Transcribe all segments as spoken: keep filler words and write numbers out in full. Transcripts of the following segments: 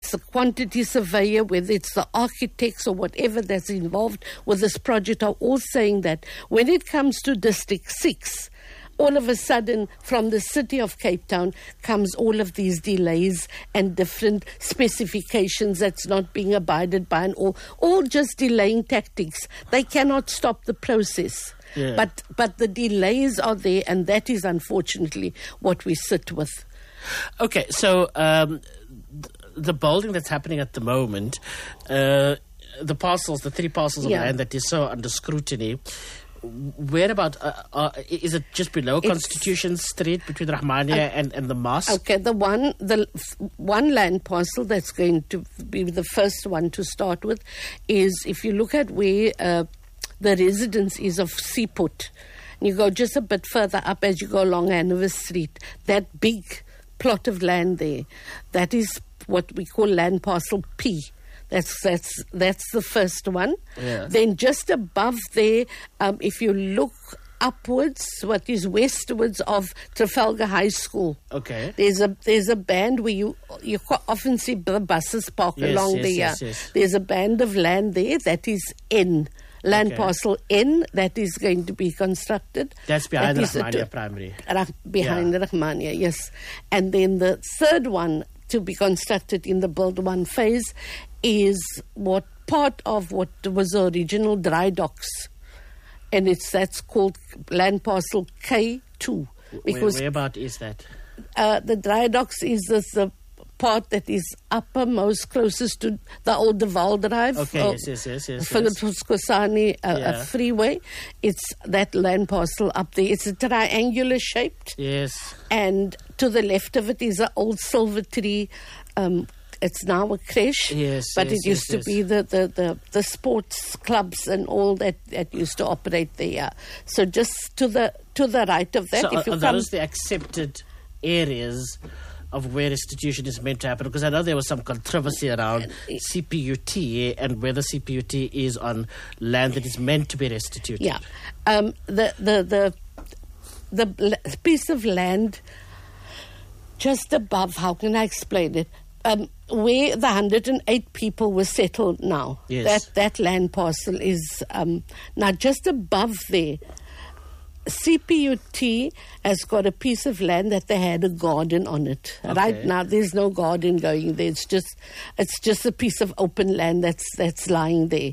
it's the quantity surveyor, whether it's the architects or whatever that's involved with this project, are all saying that when it comes to District six, all of a sudden, from the city of Cape Town comes all of these delays and different specifications that's not being abided by, and all, all just delaying tactics. They cannot stop the process. Yeah. But but the delays are there, and that is unfortunately what we sit with. Okay, so um, th- the building that's happening at the moment, uh, the parcels, the three parcels of Yeah. land that is so under scrutiny, where about, uh, uh, is it just below It's- Constitution Street between Rahmania and, and the mosque? Okay, the one the f- one land parcel that's going to be the first one to start with is, if you look at where uh, the residence is of Seaport, and you go just a bit further up as you go along Hanover Street, that big plot of land there, that is what we call land parcel P. That's that's that's the first one. Yeah. Then just above there, um, if you look upwards, what is westwards of Trafalgar High School, Okay. there's a there's a band where you you quite often see the buses park Yes, along yes, there. yes, yes. There's a band of land there that is N. Land Okay. parcel N that is going to be constructed. That's behind That is a Rahmania two- Primary. Rah- behind Yeah. Rahmania, yes. And then the third one to be constructed in the build one phase is what part of what was the original dry docks, and it's that's called land parcel K two, because Where, where about is that? uh, the dry docks is the, the part that is uppermost, closest to the old Deval Drive. Okay, or yes, yes, yes, yes, Philip Skosani uh, Yeah. uh, freeway. It's that land parcel up there. It's a triangular shaped. Yes. And to the left of it is an old silver tree. Um, it's now a creche, Yes, but yes, it used yes, to yes. be the, the, the, the sports clubs and all that, that used to operate there. So just to the to the right of that, So if are, you are come, those the accepted areas of where restitution is meant to happen? Because I know there was some controversy around C P U T and whether C P U T is on land that is meant to be restituted. yeah, um, the the the the l- piece of land just above. How can I explain it? Um, where the one hundred eight people were settled now, Yes. that, that land parcel is um, now just above there. C P U T has got a piece of land that they had a garden on it. Okay. Right now, there's no garden going there. It's just, it's just a piece of open land that's that's lying there.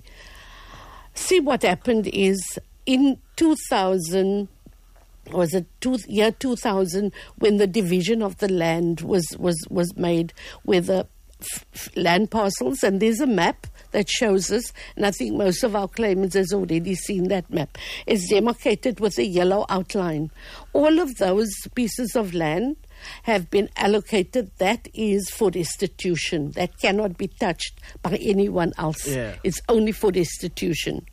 See, what happened is in two thousand. Was it two, year two thousand when the division of the land was, was, was made with the f- f- land parcels, and there's a map that shows us, and I think most of our claimants has already seen that map. It's demarcated with a yellow outline. All of those pieces of land have been allocated. That is for restitution. That cannot be touched by anyone else. Yeah. It's only for restitution.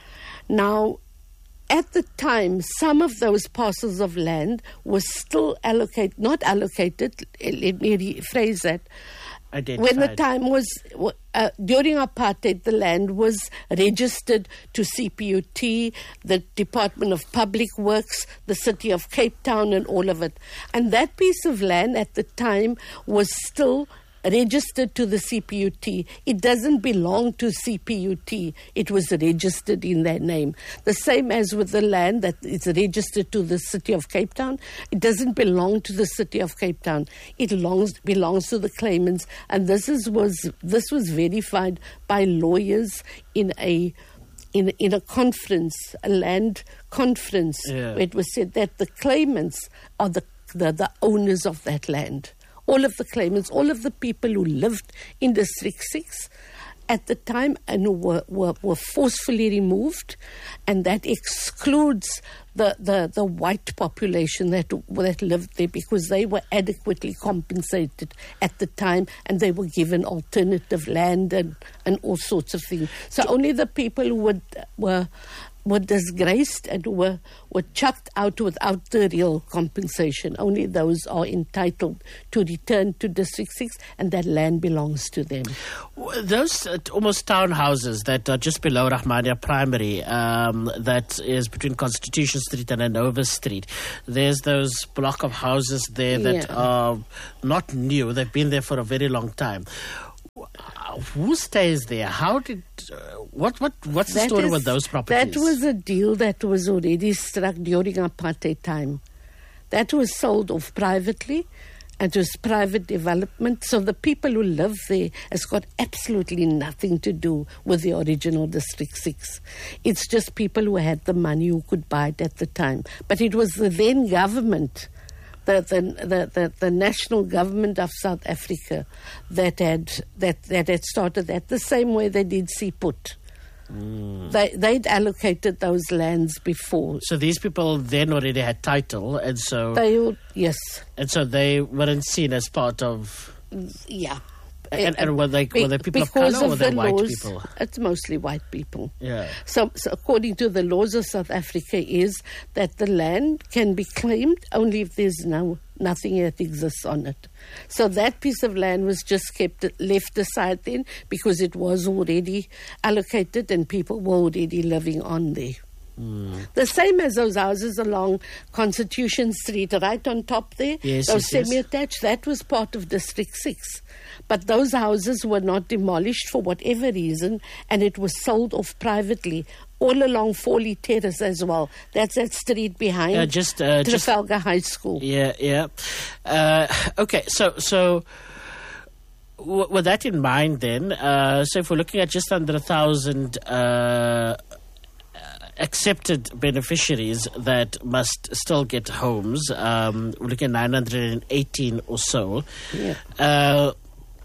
Now, at the time, some of those parcels of land were still allocated, not allocated, let me rephrase that. Identified. When the time was, uh, during apartheid, the land was registered to C P U T, the Department of Public Works, the City of Cape Town, and all of it. And that piece of land at the time was still registered to the C P U T. It doesn't belong to C P U T. It was registered in their name. The same as with the land that is registered to the City of Cape Town. It doesn't belong to the City of Cape Town. It belongs belongs to the claimants. And this is was this was verified by lawyers in a in in a conference, a land conference, Yeah. where it was said that the claimants are the the, the owners of that land. All of the claimants, all of the people who lived in District six at the time and who were, were, were forcefully removed, and that excludes the, the, the white population that, that lived there, because they were adequately compensated at the time and they were given alternative land and, and all sorts of things. So only the people who were, were were disgraced and were, were chucked out without the real compensation. Only those are entitled to return to District six, and that land belongs to them. Those uh, almost townhouses that are just below Rahmania Primary, um, that is between Constitution Street and Hanover Street. There's those block of houses there that Yeah. are not new. They've been there for a very long time. who stays there? How did uh, what what what's the That story is- with those properties? That was a deal that was already struck during apartheid time. That was sold off privately, and it was private development. So the people who live there has got absolutely nothing to do with the original District Six. It's just people who had the money who could buy it at the time. But it was the then government, the the the, the, the national government of South Africa, that had that, that had started that the same way they did Seaput. Mm. They, they'd allocated those lands before. So these people then already had title, and so They would, yes, and so they weren't seen as part of. yeah. And, and were they were they people of Because color or were they the white laws, people? It's mostly white people. Yeah. So, so according to the laws of South Africa, is that the land can be claimed only if there's no nothing that exists on it. So that piece of land was just kept left aside then because it was already allocated and people were already living on there. Mm. The same as those houses along Constitution Street, right on top there, yes, those yes, semi-attached, that was part of District Six. But those houses were not demolished for whatever reason, and it was sold off privately all along Fawley Terrace as well. That's that street behind Yeah, just, uh, just- Trafalgar High School. Yeah, yeah. Uh, okay, so so w- with that in mind, then, uh, so if we're looking at just under a thousand uh, accepted beneficiaries that must still get homes, um, we're looking at nine hundred eighteen or so. Yeah. Uh,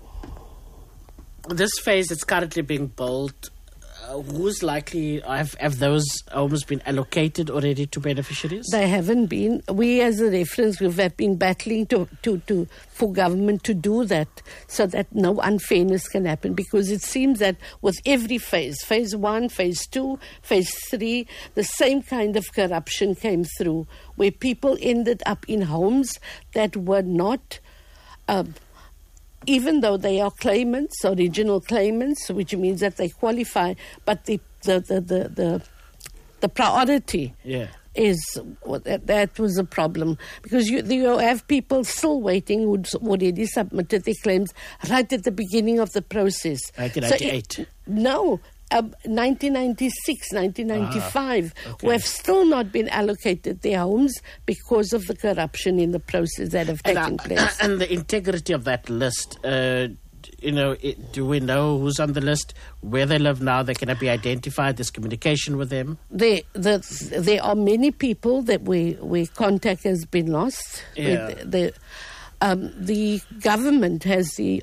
this phase that's currently being built, uh, who's likely, have, have those homes been allocated already to beneficiaries? They haven't been. We, as a reference group, have been battling to, to, to for government to do that so that no unfairness can happen, because it seems that with every phase, phase one, phase two, phase three, the same kind of corruption came through, where people ended up in homes that were not... Um, even though they are claimants, original claimants, which means that they qualify, but the the the the, the, the priority Yeah. is that, that was a problem, because you you have people still waiting who'd already submitted their claims right at the beginning of the process. nineteen So ninety-eight. it- no. Uh, nineteen ninety-six, nineteen ninety-five, Ah, okay. who have still not been allocated their homes because of the corruption in the process that have taken and, uh, place. and the integrity of that list, uh, you know, it, do we know who's on the list, where they live now, they cannot be identified, there's communication with them? There, the, there are many people that we, where contact has been lost. Yeah. The, the, um, the government has the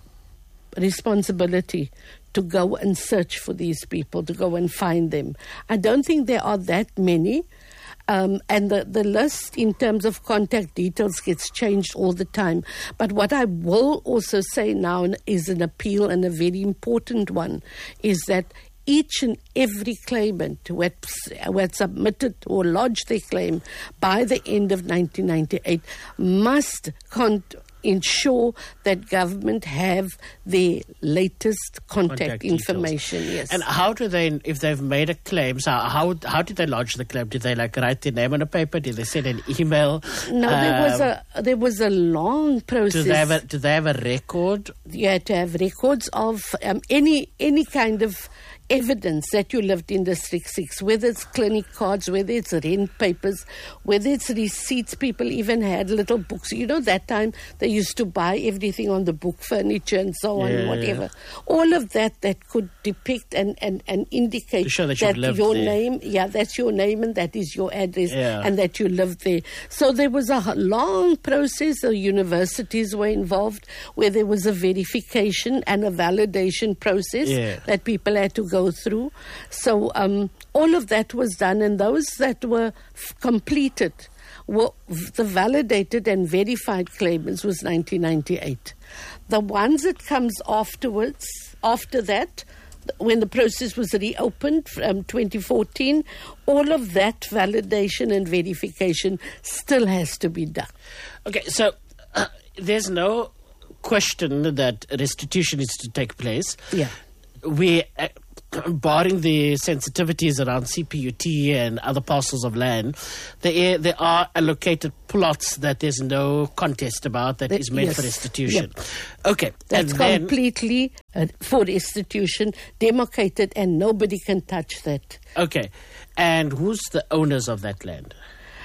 responsibility to go and search for these people, to go and find them. I don't think there are that many. Um, and the, the list in terms of contact details gets changed all the time. But what I will also say now is an appeal, and a very important one, is that each and every claimant who had, who had submitted or lodged their claim by the end of nineteen ninety-eight must con- ensure that government have the latest contact, Contact details. information. Yes. And how do they, if they've made a claim, so how how did they lodge the claim? Did they like write their name on a paper? Did they send an email? no, there was Um, a there was a long process. Do they have a, do they have a record? You had to have records of um, any any kind of evidence that you lived in District Six, whether it's clinic cards, whether it's rent papers, whether it's receipts. People even had little books. You know, that time they used to buy everything on the book, furniture and so on, Yeah, whatever. yeah. All of that that could depict and, and, and indicate To show that you've lived your there. name, yeah, that's your name and that is your address, Yeah. and that you lived there. So there was a h- long process. The universities were involved, where there was a verification and a validation process Yeah. that people had to go through. So um, all of that was done, and those that were f- completed were the validated and verified claimants was nineteen ninety-eight. The ones that comes afterwards, after that, when the process was reopened from twenty fourteen, all of that validation and verification still has to be done. Okay, so uh, there's no question that restitution is to take place. Yeah. We uh, barring the sensitivities around C P U T and other parcels of land, there, there are allocated plots that there's no contest about that The- is meant yes. for restitution. Yep. Okay. That's and then, completely uh, for restitution, demarcated, and nobody can touch that. okay. And who's the owners of that land?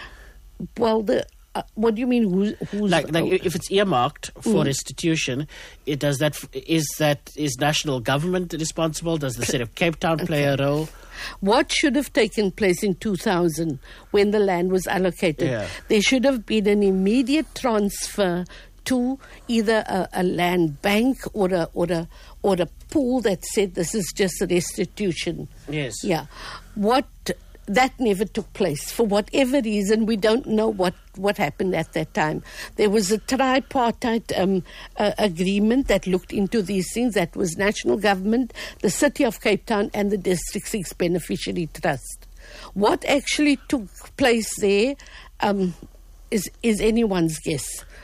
Well, the uh, what do you mean? Who, who's Like, like oh, if it's earmarked for restitution, it does that is that is national government responsible? Does the city of Cape Town play a role? what should have taken place in two thousand when the land was allocated? Yeah. There should have been an immediate transfer to either a, a land bank or a or a or a pool that said this is just a restitution. Yes. Yeah. What that never took place for whatever reason. We don't know what, what happened at that time. There was a tripartite um, uh, agreement that looked into these things. That was national government, the City of Cape Town, and the District Six Beneficiary Trust. What actually took place there um, is is anyone's guess.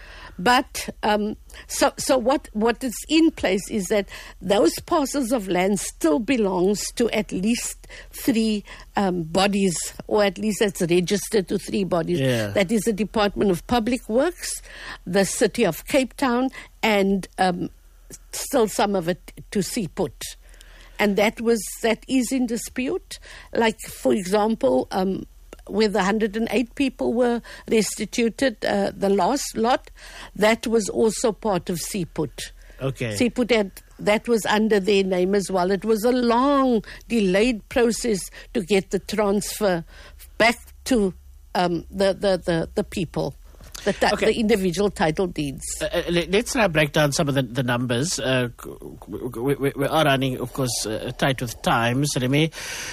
But um, so so what what is in place is that those parcels of land still belongs to at least three um, bodies, or at least that's registered to three bodies. Yeah. That is the Department of Public Works, the City of Cape Town, and um, still some of it to Seaport. And that was that is in dispute. Like, for example, um, where the one hundred eight people were restituted, uh, the last lot, that was also part of Seaport. Okay. Seaport had, that was under their name as well. It was a long, delayed process to get the transfer back to um, the, the, the, the people, the, ti- Okay. the individual title deeds. Uh, uh, let- let's now break down some of the, the numbers. Uh, we, we, we are running, of course, uh, tight with time. So let me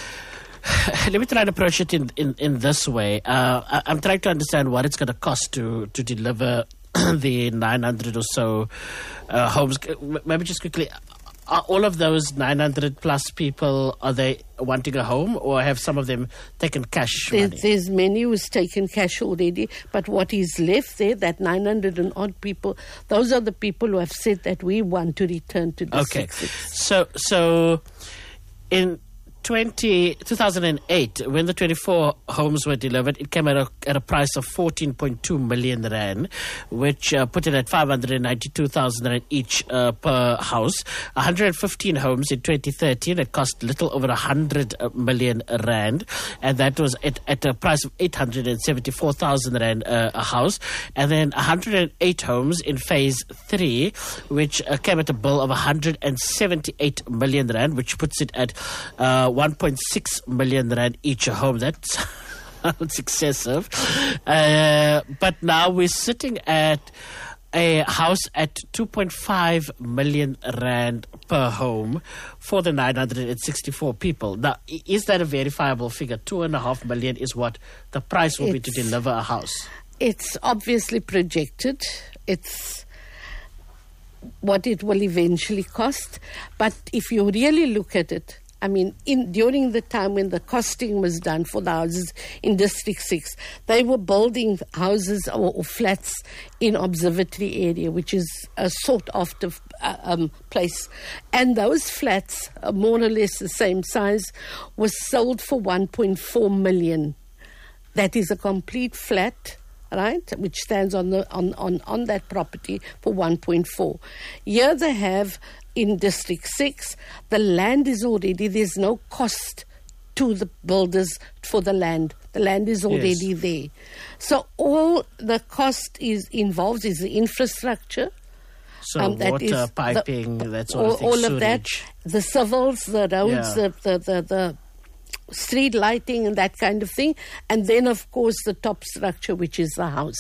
let me try and approach it in, in, in this way. Uh, I, I'm trying to understand what it's going to cost to to deliver the nine hundred or so uh, homes. Maybe just quickly, are all of those nine hundred plus people, are they wanting a home, or have some of them taken cash There, money? there's many who's taken cash already, but what is left there, that nine hundred and odd people, those are the people who have said that we want to return to Okay, District Six. so so in twenty, two thousand eight, when the twenty-four homes were delivered, it came at a, at a price of fourteen point two million rand, which uh, put it at five hundred ninety-two thousand rand each uh, per house. one hundred fifteen homes in twenty thirteen, it cost little over one hundred million rand, and that was at, at a price of eight hundred seventy-four thousand rand uh, a house. And then one hundred eight homes in phase three, which uh, came at a bill of one hundred seventy-eight million rand, which puts it at uh, one point six million rand each a home. That's sounds excessive. Uh, but now we're sitting at a house at two point five million rand per home for the nine hundred sixty-four people. Now, i- is that a verifiable figure? Two and a half million is what the price will be to It's- deliver a house. It's obviously projected. It's what it will eventually cost. But if you really look at it, I mean, in during the time when the costing was done for the houses in District six, they were building houses or, or flats in Observatory area, which is a sought after uh, um, place. And those flats, uh, more or less the same size, was sold for one point four million. That is a complete flat, right, which stands on the on, on, on that property for one point four. Here they have in District six, the land is already, there's no cost to the builders for the land. The land is already Yes. there. So all the cost is involved is the infrastructure. So Um, that water, is the- piping, that sort all, of thing, all of that, sewage. the civils, the roads, Yeah. the, the, the, the street lighting and that kind of thing. And then, of course, the top structure, which is the house.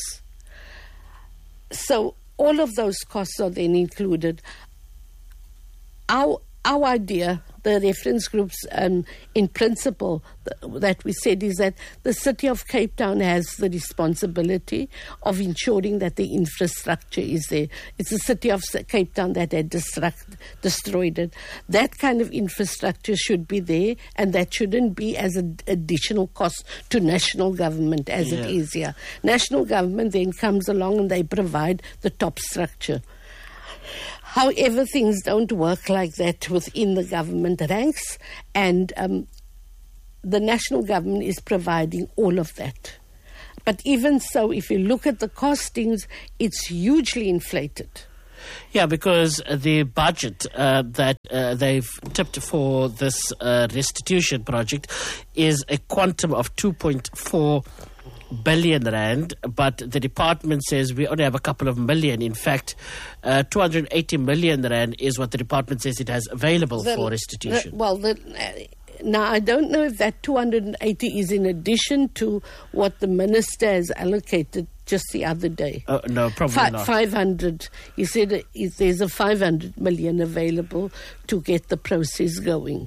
So all of those costs are then included. Our, our idea, the reference groups, um, in principle, th- that we said is that the City of Cape Town has the responsibility of ensuring that the infrastructure is there. It's the City of S- Cape Town that had destruct, destroyed it. That kind of infrastructure should be there, and that shouldn't be as an additional cost to national government as Yeah. it is here. National government then comes along and they provide the top structure. However, things don't work like that within the government ranks, and um, the national government is providing all of that. But even so, if you look at the costings, it's hugely inflated. Yeah, because the budget uh, that uh, they've tipped for this uh, restitution project is a quantum of two point four billion rand, but the department says we only have a couple of million. In fact, uh, two hundred eighty million rand is what the department says it has available The- for restitution. the- well, the, uh, now I don't know if that two hundred eighty is in addition to what the minister has allocated just the other day. Uh, no, probably Fi- not. five hundred. He said uh, if there's a five hundred million available to get the process going.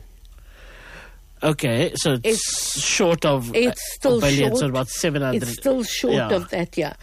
Okay, so it's, It's- short of It's a still billion, short. so about seven hundred. It's still short Yeah. of that, yeah.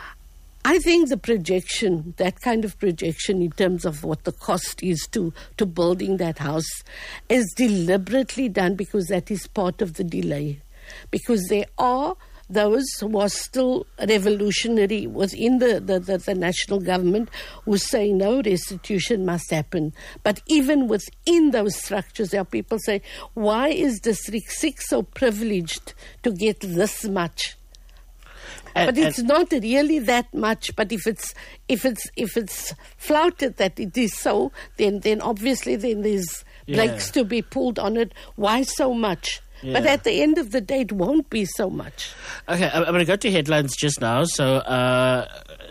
I think the projection, that kind of projection in terms of what the cost is to, to building that house, is deliberately done because that is part of the delay. Because there are those who are still revolutionary within the, the, the, the national government who say no, restitution must happen. But even within those structures, there are people say, why is District six so privileged to get this much? And- But it's and- not really that much. But if it's if it's if it's flouted that it is so, then then obviously then there's Yeah. brakes to be pulled on it. Why so much? But Yeah. at the end of the day, it won't be so much. Okay, I'm going to go to headlines just now. So uh,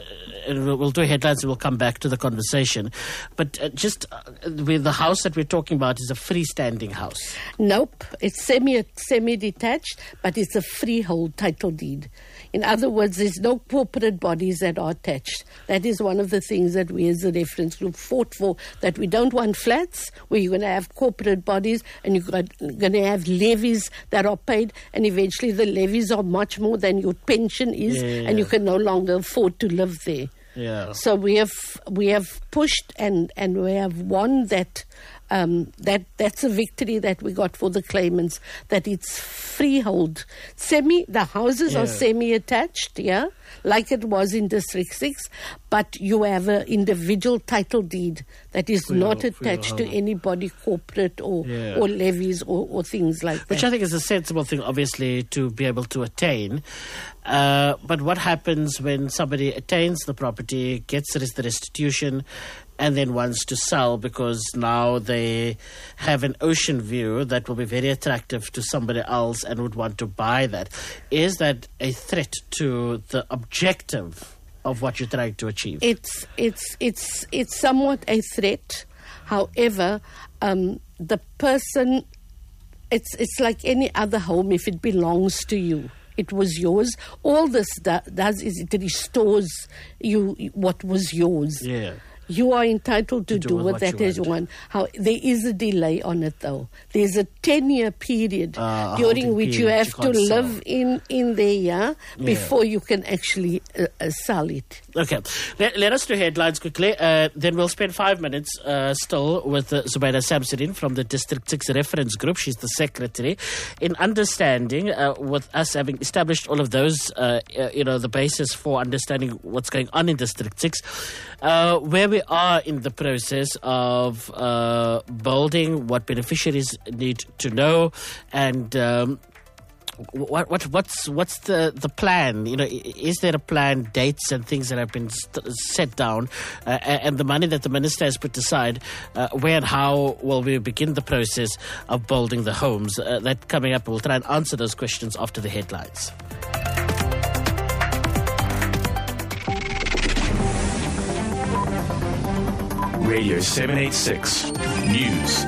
and we'll we'll do headlines and we'll come back to the conversation. But uh, just uh, with the house that we're talking about is a freestanding house. Nope, it's semi semi detached, but it's a freehold title deed. In other words, there's no corporate bodies that are attached. That is one of the things that we as a reference group fought for, that we don't want flats where you're going to have corporate bodies and you're going to have levies that are paid, and eventually the levies are much more than your pension is, Yeah. and you can no longer afford to live there. Yeah. So we have we have pushed and, and we have won that. Um, that that's a victory that we got for the claimants, that it's freehold. Semi, the houses are Yeah. semi-attached, yeah, like it was in District six, but you have an individual title deed that is Freehold- not attached to freehold. anybody corporate or, Yeah. or levies or, or things like Which that. I think is a sensible thing, obviously, to be able to attain. Uh, but what happens when somebody attains the property, gets the restitution, and then wants to sell because now they have an ocean view that will be very attractive to somebody else and would want to buy that? Is that a threat to the objective of what you're trying to achieve? It's it's it's it's somewhat a threat. However, um, the person, it's it's like any other home. If it belongs to you, it was yours. All this do, does is it restores you what was yours. Yeah. You are entitled to, To do do with with what that you as you want. want. How there is a delay on it, though. There's a ten-year period Ah, a during holding which you period, have you to can't sell. live in in there, yeah, Yeah. before you can actually uh, uh, sell it. Okay, let, let us do headlines quickly. Uh, then we'll spend five minutes uh, still with uh, Zubaida Samsudin from the District six Reference Group. She's the secretary. In understanding, uh, with us having established all of those, uh, uh, you know, the basis for understanding what's going on in District six, uh, where we are in the process of uh, building, what beneficiaries need to know, and um, What what what's what's the, the plan? You know, i- is there a plan, dates and things that have been st- set down, uh, a- and the money that the minister has put aside? Uh, where and how will we begin the process of building the homes? Uh, that coming up. We'll try and answer those questions after the headlines. Radio seven eighty-six News.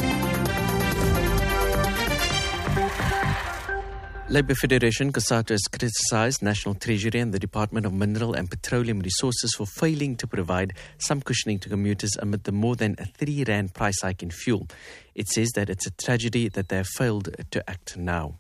Labour Federation COSATU has criticised National Treasury and the Department of Mineral and Petroleum Resources for failing to provide some cushioning to commuters amid the more than a three rand price hike in fuel. It says that it's a tragedy that they have failed to act now.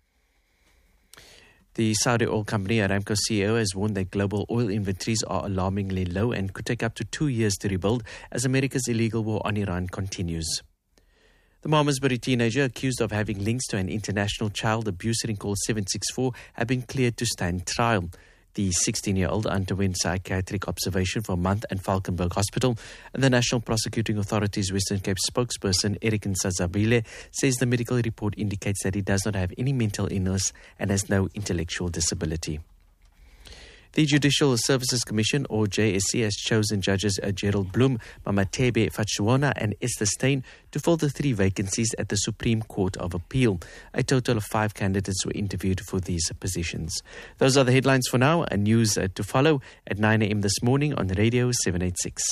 The Saudi oil company Aramco C E O has warned that global oil inventories are alarmingly low and could take up to two years to rebuild as America's illegal war on Iran continues. The Malmesbury teenager accused of having links to an international child abuse ring call seven six four have been cleared to stand trial. The sixteen-year-old underwent psychiatric observation for a month at Valkenburg Hospital, and the National Prosecuting Authority's Western Cape spokesperson, Eric Nsazabile, says the medical report indicates that he does not have any mental illness and has no intellectual disability. The Judicial Services Commission, or J S C, has chosen judges uh, Gerald Bloom, Mamatebe Fatshuona and Esther Stein to fill the three vacancies at the Supreme Court of Appeal. A total of five candidates were interviewed for these positions. Those are the headlines for now, and news uh, to follow at nine a.m. this morning on Radio seven eighty-six.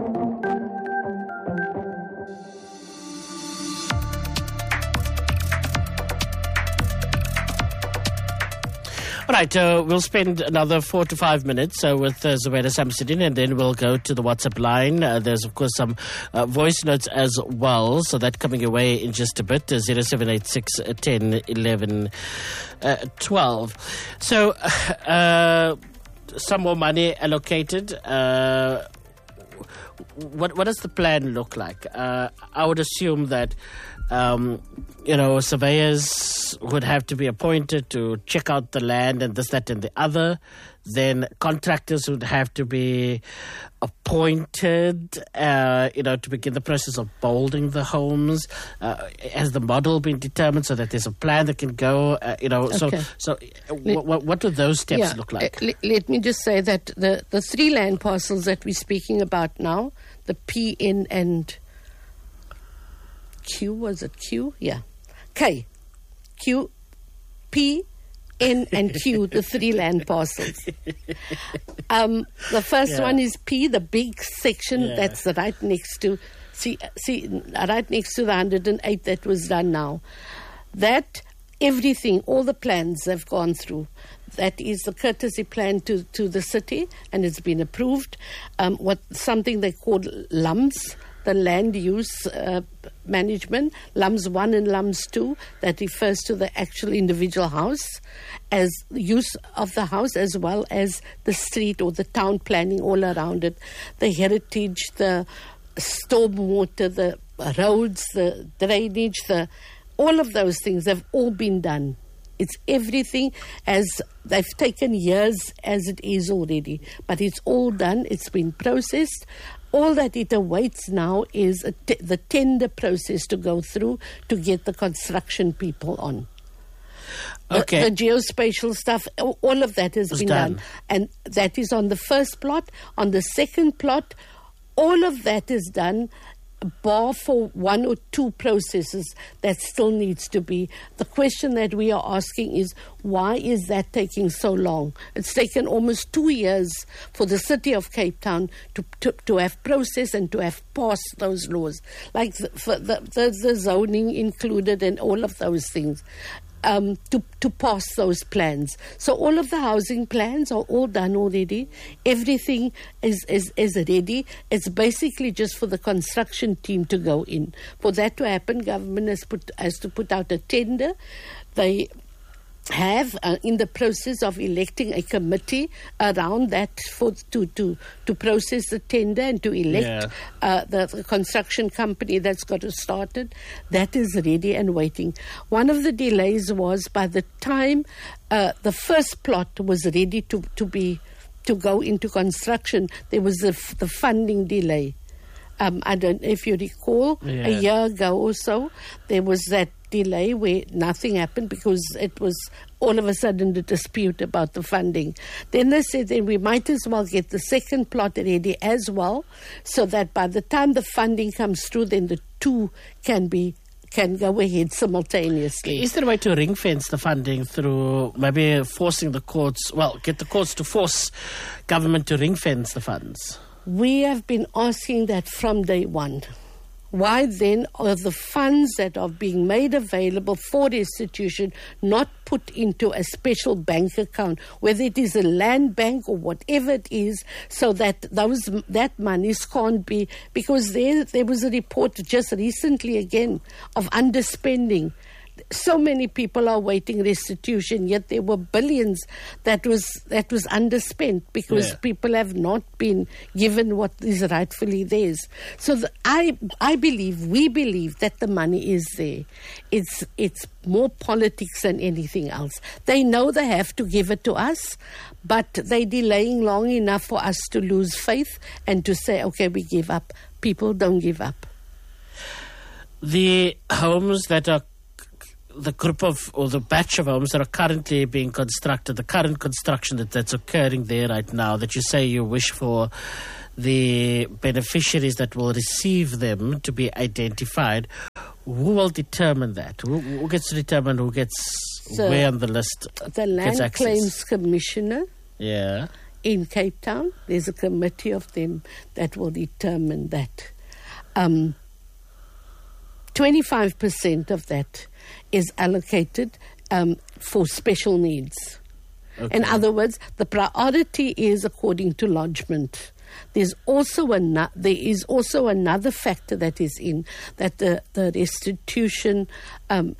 All right, uh, we'll spend another four to five minutes uh, with uh, Zubaida Samsudin, and then we'll go to the WhatsApp line. Uh, there's, of course, some uh, voice notes as well, so that coming away in just a bit, uh, zero seven eight six, one zero, eleven, twelve. So, uh, some more money allocated. Uh, what, what does the plan look like? Uh, I would assume that Um, you know, surveyors would have to be appointed to check out the land and this, that, and the other. Then contractors would have to be appointed, uh, you know, to begin the process of building the homes. Uh, has the model been determined so that there's a plan that can go, uh, you know, so, Okay. so uh, what, what do those steps Yeah, look like? uh, le- let me just say that the, the three land parcels that we're speaking about now, the P, N, and Q, was it Q? Yeah. K. Q, P, N, and Q, the three land parcels. Um, the first Yeah. one is P, the big section Yeah. that's right next to, see, see, right next to the one hundred eight that was done now. That, everything, all the plans have gone through. That is the courtesy plan to, to the city, and it's been approved. Um, what something they call L U M S, the land use uh, management, L U M S one and L U M S two, that refers to the actual individual house, as use of the house as well as the street or the town planning all around it, the heritage, the stormwater, the roads, the drainage, the all of those things have all been done. It's everything as they've taken years as it is already, but it's all done. It's been processed. All that it awaits now is a t- the tender process to go through to get the construction people on. The- Okay. The, geospatial stuff, all all of that has It's been done. done. And that is on the first plot. On the second plot, all of that is done, bar for one or two processes that still needs to be. The question that we are asking is, why is that taking so long? It's taken almost two years for the city of Cape Town to to, to have processed and to have passed those laws, like the, for the, the, the zoning included and all of those things. Um, to, to pass those plans. So all of the housing plans are all done already. Everything is, is, is ready. It's basically just for the construction team to go in. For that to happen, government has, put, has to put out a tender. They have uh, in the process of electing a committee around that for to to to process the tender and to elect Yeah. uh, the, the construction company that's got to start it. That is ready and waiting. One of the delays was by the time uh, the first plot was ready to to be to go into construction, there was the, f- the funding delay. Um, I don't know if you recall, Yeah. a year ago or so, there was that delay where nothing happened because it was all of a sudden a dispute about the funding. Then they said then we might as well get the second plot ready as well, so that by the time the funding comes through, then the two can be can go ahead simultaneously. Is there a way to ring fence the funding through maybe forcing the courts, well, get the courts to force government to ring fence the funds? We have been asking that from day one. Why then are the funds that are being made available for the institution not put into a special bank account, whether it is a land bank or whatever it is, so that those that monies can't be, because there there was a report just recently again of underspending. so many people are waiting restitution, yet there were billions that was that was underspent because Yeah. people have not been given what is rightfully theirs. So the, I I believe, we believe that the money is there. It's it's more politics than anything else. They know they have to give it to us, but they're delaying long enough for us to lose faith and to say, okay, we give up. People don't give up. The homes that are, the group of, or the batch of homes that are currently being constructed, the current construction that, that's occurring there right now, that you say you wish for the beneficiaries that will receive them to be identified, who will determine that? Who, who gets to determine who gets So where on the list? The Land access? Claims Commissioner Yeah. in Cape Town, there's a committee of them that will determine that. Um, twenty-five percent of that is allocated um, for special needs. Okay. In other words, the priority is according to lodgement. There's also ano- there is also another factor that is in that the, the Restitution um,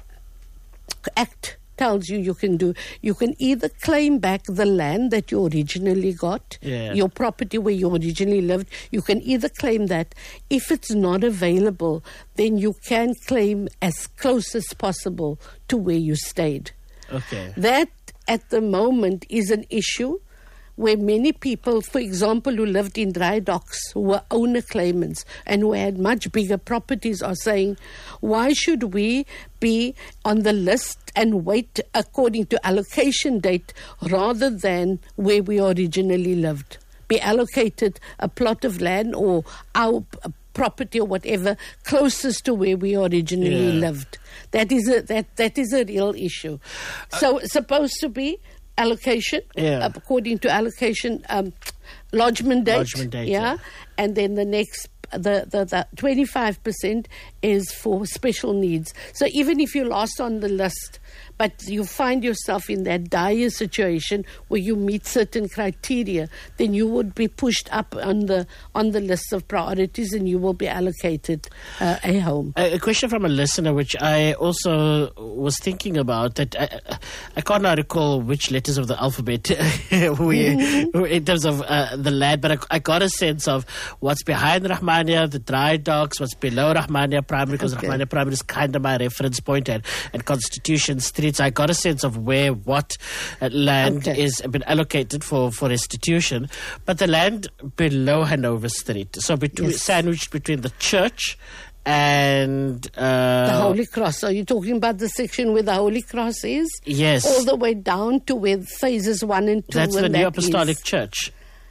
Act tells you you can do. You can either claim back the land that you originally got, Yeah. your property where you originally lived. You can either claim that. If it's not available, then you can claim as close as possible to where you stayed. Okay. That, at the moment, is an issue where many people, for example, who lived in dry docks, who were owner claimants and who had much bigger properties, are saying, why should we be on the list and wait according to allocation date rather than where we originally lived? Be allocated a plot of land or our p- property or whatever closest to where we originally Yeah. lived. That is a that that is a real issue. So it's supposed to be allocation, Yeah. according to allocation, um, lodgement date, Lodgement date, yeah? yeah. And then the next, the, the, the twenty-five percent is for special needs. So even if you're last on the list, but you find yourself in that dire situation where you meet certain criteria, then you would be pushed up on the on the list of priorities and you will be allocated uh, a home. A, a question from a listener, which I also was thinking about, that I, I can't now recall which letters of the alphabet we, in terms of uh, the land, but I, I got a sense of what's behind Rahmania, the dry docks, what's below Rahmania Primary, because Okay. Rahmania Primary is kind of my reference point, and, and Constitution Street. So I got a sense of where what uh, land Okay. is been allocated for, for restitution, but the land below Hanover Street, so between, Yes. sandwiched between the church and uh, The Holy Cross. Are you talking about the section where the Holy Cross is? Yes. All the way down to where phases one and two. That's the and New that Apostolic is. Church.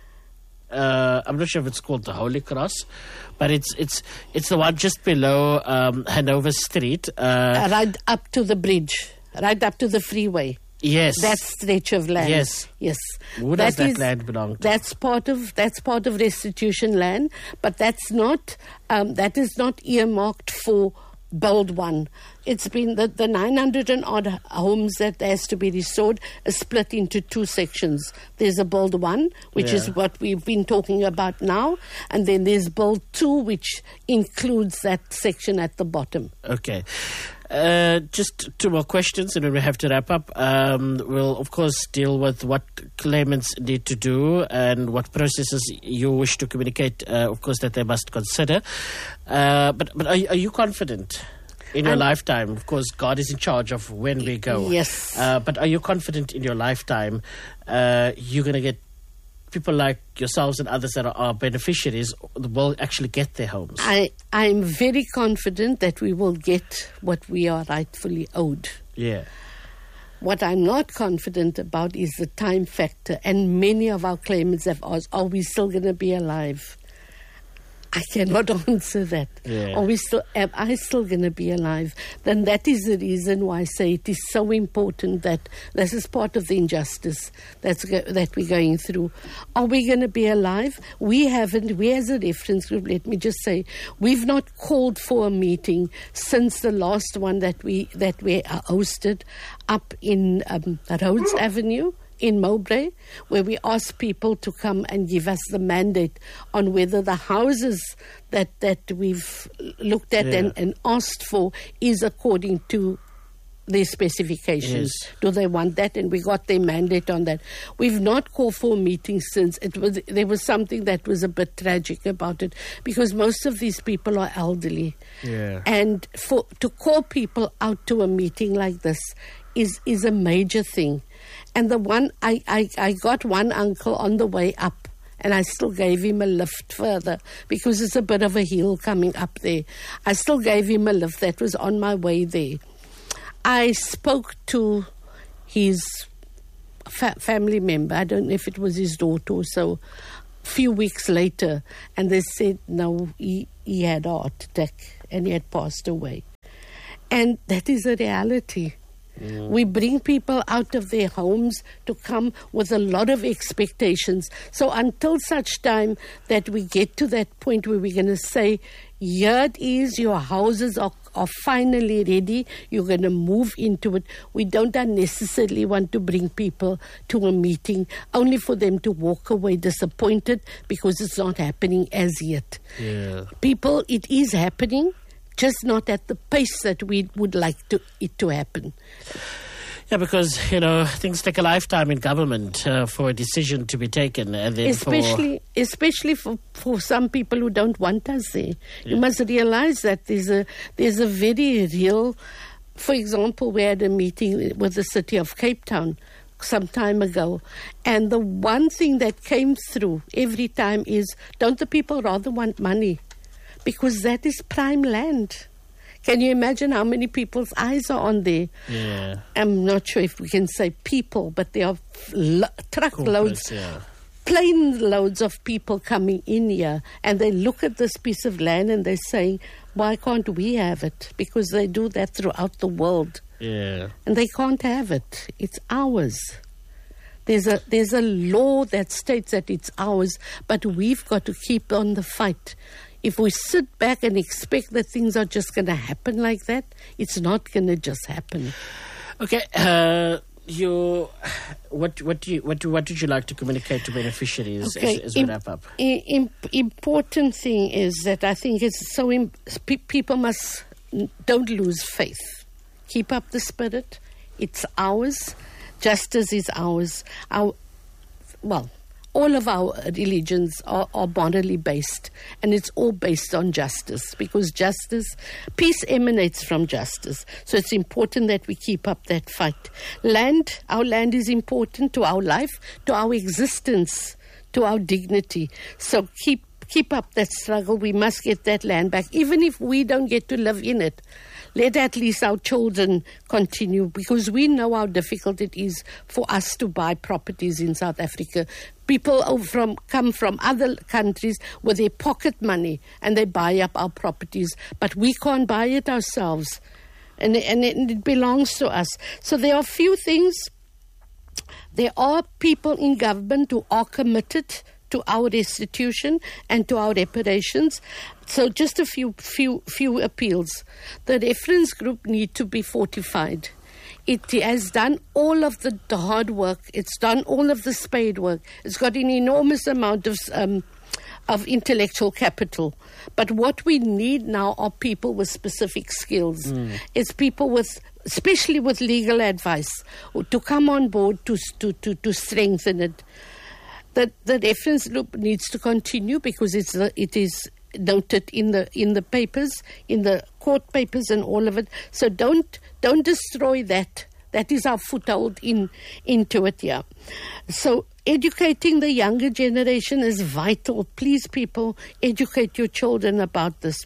Uh, I'm not sure if it's called the Holy Cross, but it's it's it's the one just below um, Hanover Street. Uh, Uh, right up to the bridge, right up to the freeway. yes, That stretch of land. Yes. Yes. Who does that is- land belong to? That's part of that's part of restitution land, but that's not um, that is not earmarked for build one. It's been the, the nine hundred and odd homes that has to be restored is split into two sections. There's a build one, which is Yeah. what we've been talking about now, and then there's build two, which includes that section at the bottom. Okay. Uh, just two more questions and then we have to wrap up. Um, we'll, of course, deal with what claimants need to do and what processes you wish to communicate, uh, of course, that they must consider. Uh, but but are, you- are you confident in your I'm- lifetime? Of course, God is in charge of when we go. Yes. Uh, but are you confident in your lifetime uh, you're going to get people like yourselves and others that are, are beneficiaries will actually get their homes? I I'm very confident that we will get what we are rightfully owed. Yeah. What I'm not confident about is the time factor, and many of our claimants have asked, are we still going to be alive? I cannot answer that. Yeah. Are we still, am I still going to be alive? Then that is the reason why I say it is so important that this is part of the injustice that's go, that we're going through. Are we going to be alive? We haven't, we as a reference group, let me just say, we've not called for a meeting since the last one that we, that we hosted up in um, Rhodes Avenue in Mowbray, where we asked people to come and give us the mandate on whether the houses that, that we've looked at Yeah. and, and asked for is according to their specifications. Yes. Do they want that? And we got their mandate on that. We've not called for a meeting since. It was there was something that was a bit tragic about it, because most of these people are elderly. Yeah. And for to call people out to a meeting like this is is a major thing. And the one I, I, I got one uncle on the way up, and I still gave him a lift further because it's a bit of a hill coming up there. I still gave him a lift. That was on my way there. I spoke to his fa- family member. I don't know if it was his daughter or so, a few weeks later, and they said, no, he, he had a heart attack and he had passed away. And that is a reality. Mm. We bring people out of their homes to come with a lot of expectations. So until such time that we get to that point where we're going to say, here it is, your houses are, are finally ready, you're going to move into it. We don't unnecessarily want to bring people to a meeting only for them to walk away disappointed because it's not happening as yet. Yeah. People, it is happening, just not at the pace that we would like to, it to happen. Yeah, because, you know, things take a lifetime in government uh, for a decision to be taken. And then especially for especially for, for some people who don't want us there. Yeah. You must realize that there's a, there's a very real... For example, we had a meeting with the city of Cape Town some time ago, and the one thing that came through every time is, don't the people rather want money? Because that is prime land. Can you imagine how many people's eyes are on there? Yeah. I'm not sure if we can say people, but there are lo- truckloads, yeah. plane loads of people coming in here, and they look at this piece of land and they're saying, why can't we have it? Because they do that throughout the world. Yeah. And they can't have it. It's ours. There's a there's a law that states that it's ours, but we've got to keep on the fight. If we sit back and expect that things are just going to happen like that, it's not going to just happen. Okay, uh, you, what what do you what do, what would you like to communicate to beneficiaries Okay, as, as we im- wrap up? I- im- important thing is that I think it's so im- pe- people must don't lose faith. Keep up the spirit. It's ours. Justice is ours. Our well. All of our religions are, are morally based, and it's all based on justice, because justice, peace emanates from justice. So it's important that we keep up that fight. Land, our land is important to our life, to our existence, to our dignity. So keep keep up that struggle. We must get that land back, even if we don't get to live in it. Let at least our children continue, because we know how difficult it is for us to buy properties in South Africa. People from come from other countries with their pocket money and they buy up our properties, but we can't buy it ourselves, and, and it, it belongs to us. So there are few things. There are people in government who are committed to our restitution and to our reparations. So just a few few few appeals. The reference group need to be fortified. It has done all of the, the hard work. It's done all of the spade work. It's got an enormous amount of um, of intellectual capital. But what we need now are people with specific skills. Mm. It's people with, especially with legal advice, to come on board to to to, to strengthen it. The, the reference group needs to continue, because it's the, it is noted in the in the papers, in the court papers and all of it. So don't don't destroy that. That is our foothold in into it here. So educating the younger generation is vital. Please, people, educate your children about this.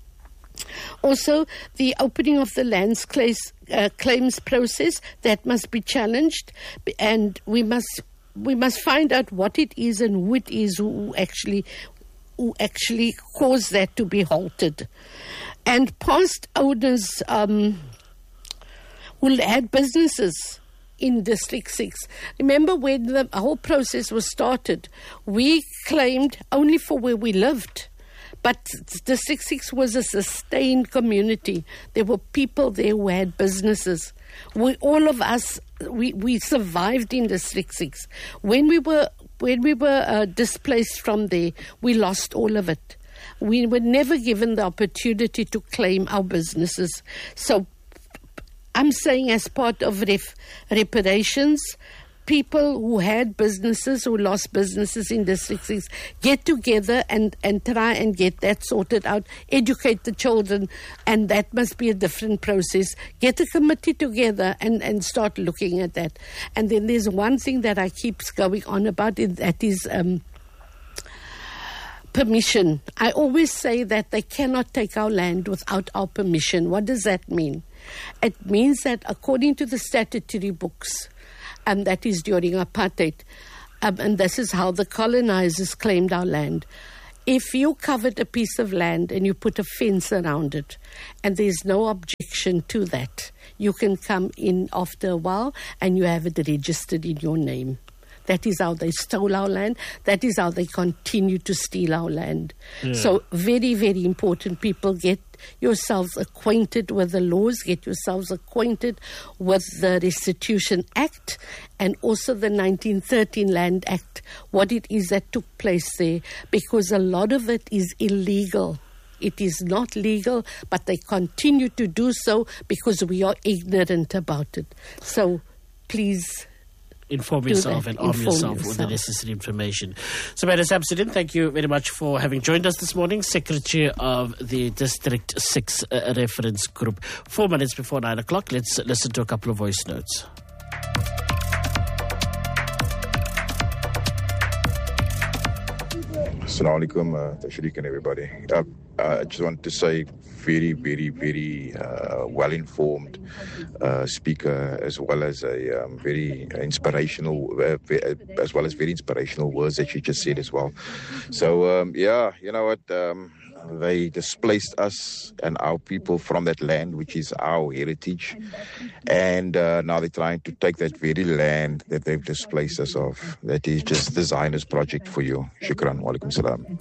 Also, the opening of the lands claims, uh, claims process, that must be challenged, and we must we must find out what it is and who it is who actually who actually caused that to be halted. And past owners um, who had businesses in District six. Remember, when the whole process was started, we claimed only for where we lived. But District six was a sustained community. There were people there who had businesses. We, all of us, we, we survived in District six. When we were when we were uh, displaced from there, we lost all of it. We were never given the opportunity to claim our businesses. So I'm saying as part of ref, reparations, people who had businesses, who lost businesses in District six, get together and, and try and get that sorted out, educate the children, and that must be a different process. Get a committee together and, and start looking at that. And then there's one thing that I keep going on about, it, that is um, permission. I always say that they cannot take our land without our permission. What does that mean? It means that according to the statutory books, and that is during apartheid, um, and this is how the colonizers claimed our land. If you covered a piece of land and you put a fence around it, and there's no objection to that, you can come in after a while and you have it registered in your name. That is how they stole our land. That is how they continue to steal our land. Yeah. So very, very important. People, get yourselves acquainted with the laws, get yourselves acquainted with the Restitution Act and also the nineteen thirteen Land Act, what it is that took place there, because a lot of it is illegal. It is not legal, but they continue to do so because we are ignorant about it. So please... Inform yourself and arm Inform yourself, yourself with the necessary information. Samantha Samsudin, thank you very much for having joined us this morning, Secretary of the District six uh, Reference Group. Four minutes before nine o'clock, let's listen to a couple of voice notes. Assalamu alaikum, uh, Tashriq and everybody. Uh, uh, I just want to say very, very, very uh, well-informed uh, speaker, as well as a um, very inspirational, uh, as well as very inspirational words that she just said as well. So, um, yeah, you know what? Um, they displaced us and our people from that land, which is our heritage. And uh, now they're trying to take that very land that they've displaced us of. That is just the Zionist project for you. Shukran. Wa alaikum salam.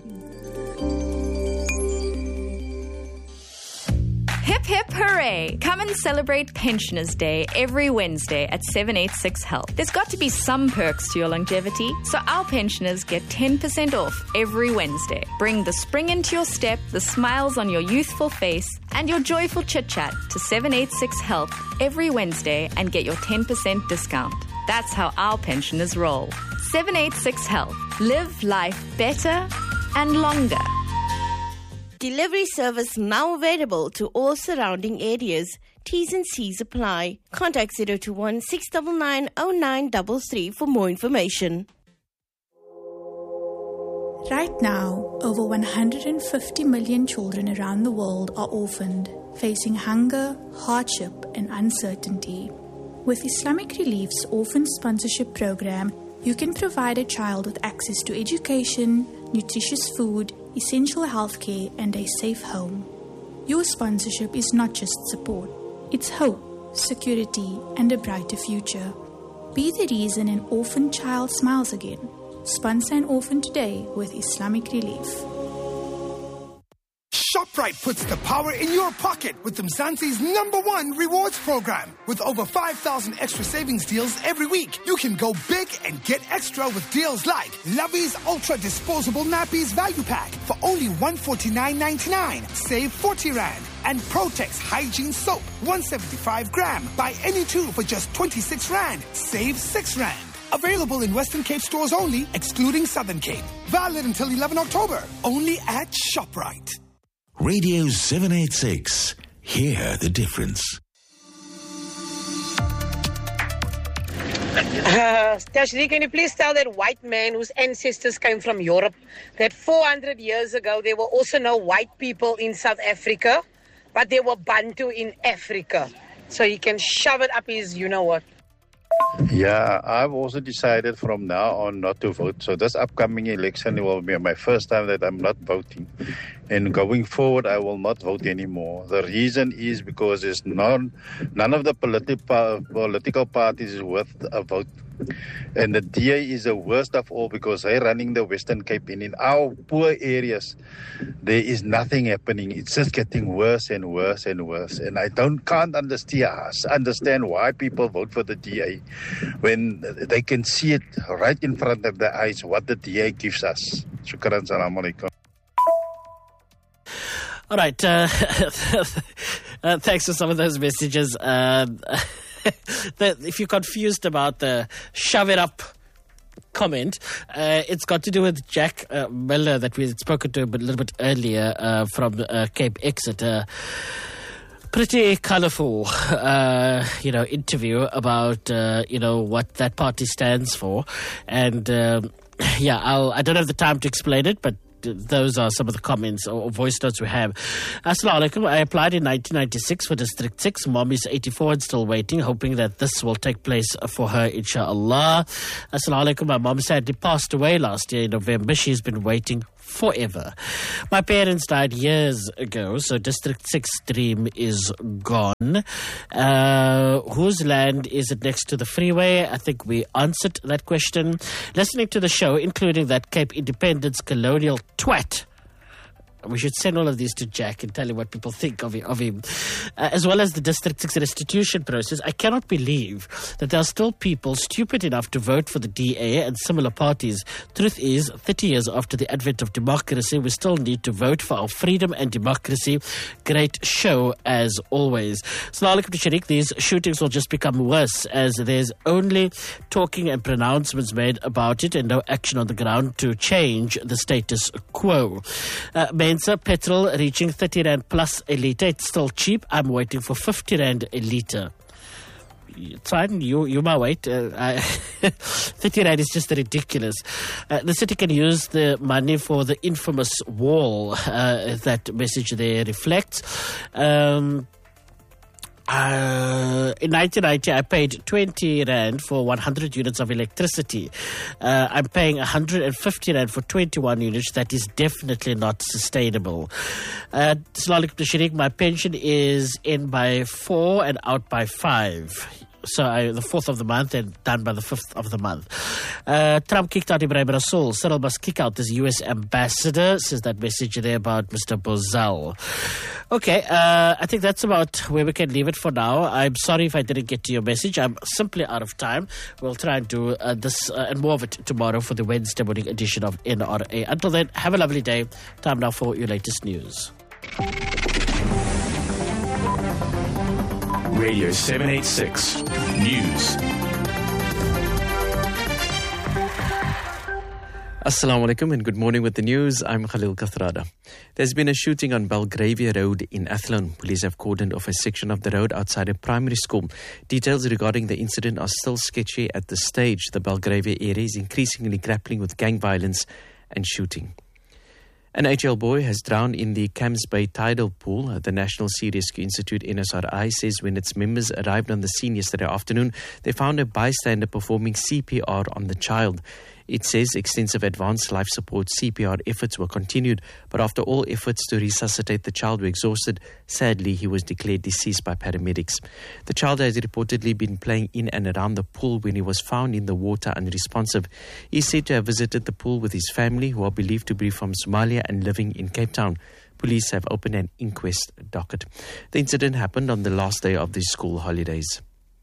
Hip hip hooray! Come and celebrate Pensioners Day every Wednesday at seven eighty-six Health. There's got to be some perks to your longevity, so our pensioners get ten percent off every Wednesday. Bring the spring into your step, the smiles on your youthful face, and your joyful chit-chat to seven eighty-six Health every Wednesday and get your ten percent discount. That's how our pensioners roll. seven eighty-six Health. Live life better and longer. Delivery service now available to all surrounding areas. T's and C's apply. Contact zero two one, six nine nine, zero nine three three for more information. Right now, over one hundred fifty million children around the world are orphaned, facing hunger, hardship, and uncertainty. With Islamic Relief's Orphan Sponsorship Program, you can provide a child with access to education, nutritious food, essential healthcare, and a safe home. Your sponsorship is not just support, it's hope, security, and a brighter future. Be the reason an orphan child smiles again. Sponsor an orphan today with Islamic Relief. ShopRite puts the power in your pocket with Mzansi's number one rewards program. With over five thousand extra savings deals every week, you can go big and get extra with deals like Lovey's Ultra Disposable Nappies Value Pack for only one hundred forty-nine ninety-nine, save forty rand. And Protex Hygiene Soap, one hundred seventy-five gram, buy any two for just twenty-six rand, save six rand. Available in Western Cape stores only, excluding Southern Cape. Valid until eleventh October, only at ShopRite. Radio seven eighty-six. Hear the difference. Uh, Tashri, can you please tell that white man whose ancestors came from Europe that four hundred years ago there were also no white people in South Africa, but there were Bantu in Africa. So he can shove it up his you-know-what. Yeah, I've also decided from now on not to vote. So this upcoming election will be my first time that I'm not voting. And going forward, I will not vote anymore. The reason is because there's none, none of the politi- political parties is worth a vote. And the D A is the worst of all because they're running the Western Cape. And in our poor areas, there is nothing happening. It's just getting worse and worse and worse. And I don't can't understand, understand why people vote for the D A when they can see it right in front of their eyes what the D A gives us. Shukran, salam alaikum. All right. Uh, Uh, thanks for some of those messages. Uh, the, if you're confused about the shove it up comment, uh, it's got to do with Jack uh, Miller that we had spoken to a, bit, a little bit earlier uh, from uh, Cape Exeter. Pretty colourful, uh, you know, interview about, uh, you know, what that party stands for. And, um, yeah, I'll, I don't have the time to explain it, but those are some of the comments or voice notes we have. Assalamu alaikum. I applied in nineteen ninety-six for District six. Mom is eighty-four and still waiting, hoping that this will take place for her, inshallah. Assalamu alaikum. My mom sadly passed away last year in November. She's been waiting forever. My parents died years ago, so District six dream is gone. Uh, whose land is it next to the freeway? I think we answered that question. Listening to the show, including that Cape Independence colonial twat. We should send all of these to Jack and tell him what people think of him. Of him. Uh, as well as the District six restitution process, I cannot believe that there are still people stupid enough to vote for the D A and similar parties. Truth is, thirty years after the advent of democracy, we still need to vote for our freedom and democracy. Great show, as always. Assalamu alaikum to Sharik. These shootings will just become worse as there's only talking and pronouncements made about it and no action on the ground to change the status quo. Uh, Petrol reaching thirty rand plus a litre. It's still cheap. I'm waiting for fifty rand a litre. It's fine. You, you might wait. Uh, I, thirty rand is just ridiculous. Uh, the city can use the money for the infamous wall. Uh, that message there reflects. Um, Uh, in nineteen ninety, I paid twenty rand for one hundred units of electricity. Uh, I'm paying one hundred fifty rand for twenty-one units. That is definitely not sustainable. Uh, my pension is in by four and out by five. So I, the fourth of the month and done by the fifth of the month. Uh, Trump kicked out Ibrahim Rasool. Cyril must kick out this U S ambassador, says that message there about Mister Bozal. Okay, uh, I think that's about where we can leave it for now. I'm sorry if I didn't get to your message. I'm simply out of time. We'll try and do uh, this uh, and more of it tomorrow for the Wednesday morning edition of N R A. Until then, have a lovely day. Time now for your latest news. Radio seven eighty-six News. Assalamu alaikum and good morning with the news. I'm Khalil Kathrada. There's been a shooting on Belgravia Road in Athlone. Police have cordoned off a section of the road outside a primary school. Details regarding the incident are still sketchy at this stage. The Belgravia area is increasingly grappling with gang violence and shooting. An eight-year-old boy has drowned in the Camps Bay tidal pool. The National Sea Rescue Institute, N S R I, says when its members arrived on the scene yesterday afternoon, they found a bystander performing C P R on the child. It says extensive advanced life support C P R efforts were continued, but after all efforts to resuscitate the child were exhausted, sadly he was declared deceased by paramedics. The child has reportedly been playing in and around the pool when he was found in the water unresponsive. He is said to have visited the pool with his family, who are believed to be from Somalia and living in Cape Town. Police have opened an inquest docket. The incident happened on the last day of the school holidays.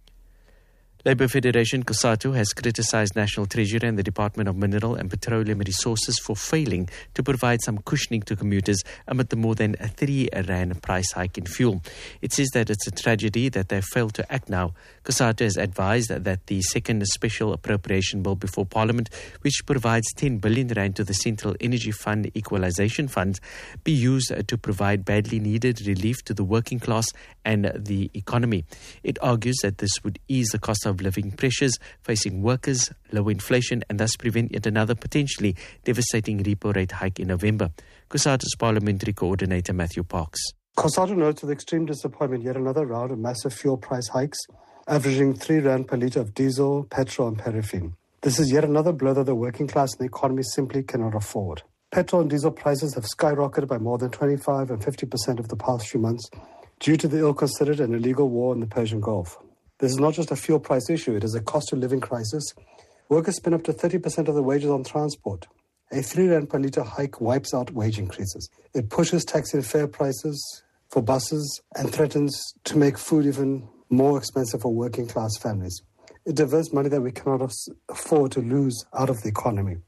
Labour Federation COSATU has criticised National Treasury and the Department of Mineral and Petroleum Resources for failing to provide some cushioning to commuters amid the more than a three rand price hike in fuel. It says that it's a tragedy that they failed to act now. COSATU has advised that the second special appropriation bill before Parliament, which provides ten billion rand to the Central Energy Fund Equalisation Fund, be used to provide badly needed relief to the working class and the economy. It argues that this would ease the cost of of living pressures facing workers, low inflation, and thus prevent yet another potentially devastating repo rate hike in November. COSATU's Parliamentary Coordinator Matthew Parks. COSATU notes with extreme disappointment yet another round of massive fuel price hikes, averaging three rand per litre of diesel, petrol and paraffin. This is yet another blow that the working class and the economy simply cannot afford. Petrol and diesel prices have skyrocketed by more than twenty-five and fifty percent over the past few months due to the ill-considered and illegal war in the Persian Gulf. This is not just a fuel price issue, it is a cost of living crisis. Workers spend up to thirty percent of their wages on transport. A three rand per litre hike wipes out wage increases. It pushes taxi and fare prices for buses and threatens to make food even more expensive for working class families. It diverts money that we cannot afford to lose out of the economy.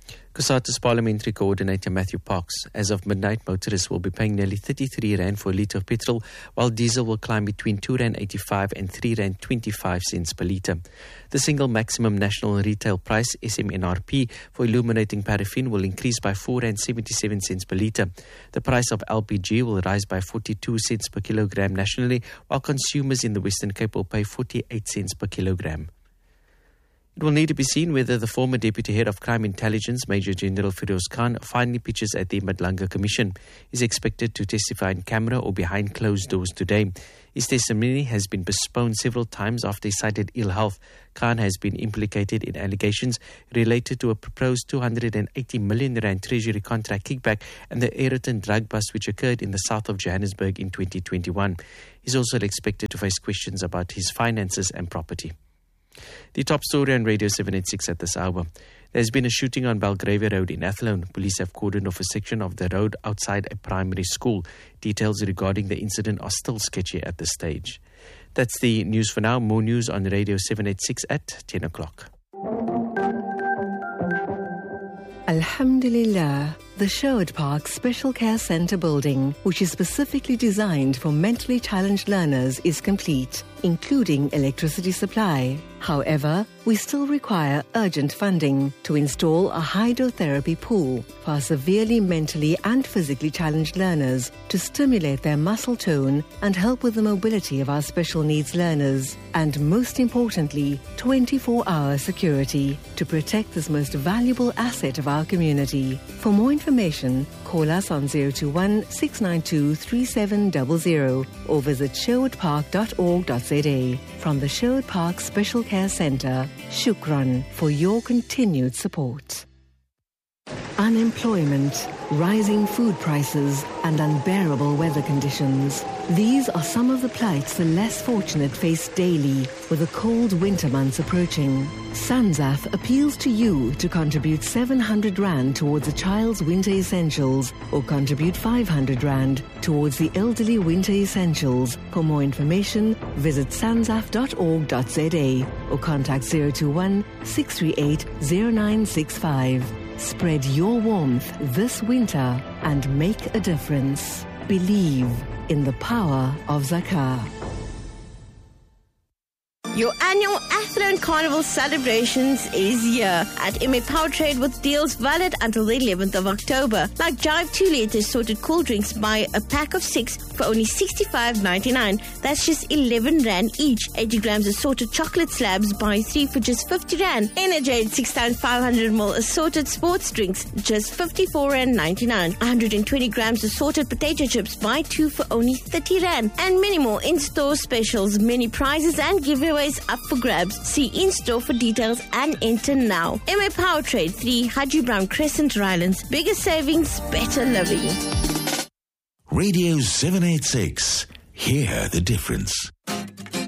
COSATU's Parliamentary Coordinator Matthew Parks. As of midnight, motorists will be paying nearly thirty-three rand for a litre of petrol, while diesel will climb between two rand eighty-five and three rand twenty-five cents per litre. The single maximum national retail price, S M N R P, for illuminating paraffin will increase by four rand seventy-seven cents per litre. The price of L P G will rise by forty-two cents per kilogram nationally, while consumers in the Western Cape will pay forty-eight cents per kilogram. It will need to be seen whether the former Deputy Head of Crime Intelligence, Major General Firoz Khan, finally pitches at the Madlanga Commission. He is expected to testify in camera or behind closed doors today. His testimony has been postponed several times after he cited ill health. Khan has been implicated in allegations related to a proposed two hundred eighty million rand Treasury contract kickback and the Ayrton drug bust which occurred in the south of Johannesburg in twenty twenty-one. He is also expected to face questions about his finances and property. The top story on Radio seven eighty-six at this hour. There has been a shooting on Belgravia Road in Athlone. Police have cordoned off a section of the road outside a primary school. Details regarding the incident are still sketchy at this stage. That's the news for now. More news on Radio seven eighty-six at ten o'clock. Alhamdulillah, the Sherwood Park Special Care Centre building, which is specifically designed for mentally challenged learners, is complete, including electricity supply. However, we still require urgent funding to install a hydrotherapy pool for our severely mentally and physically challenged learners to stimulate their muscle tone and help with the mobility of our special needs learners. And most importantly, twenty-four hour security to protect this most valuable asset of our community. For more information, call us on zero two one, six nine two, three seven zero zero or visit sherwood park dot org dot za. From the Sherwood Park Special Care Centre, Shukran for your continued support. Unemployment, rising food prices and unbearable weather conditions. These are some of the plights the less fortunate face daily with the cold winter months approaching. SANZAF appeals to you to contribute seven hundred rand towards a child's winter essentials or contribute five hundred rand towards the elderly winter essentials. For more information, visit sanzaf dot org dot za or contact zero two one, six three eight, zero nine six five. Spread your warmth this winter and make a difference. Believe in the power of Zakah. Your annual Athlone Carnival celebrations is here at M A Power Trade with deals valid until the eleventh of October. Like Jive two litre sorted cool drinks, buy a pack of six for only sixty-five ninety-nine. That's just eleven rand each. eighty grams assorted chocolate slabs, buy three for just fifty rand. Energade six times five hundred milliliters assorted sports drinks, just fifty-four rand ninety-nine. one hundred twenty grams assorted potato chips, buy two for only thirty rand. And many more in-store specials, many prizes and giveaways up for grabs. See in-store for details and enter now. M A Power Trade, three Haji Brown Crescent, Rylands. Bigger savings, better living. Radio seven eighty-six. Hear the difference.